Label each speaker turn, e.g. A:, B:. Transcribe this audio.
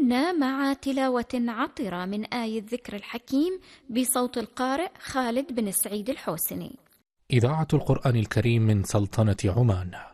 A: كنا مع تلاوة عطرة من آية الذكر الحكيم بصوت القارئ خالد بن سعيد الحوسني.
B: إذاعة القرآن الكريم من سلطنة عمان.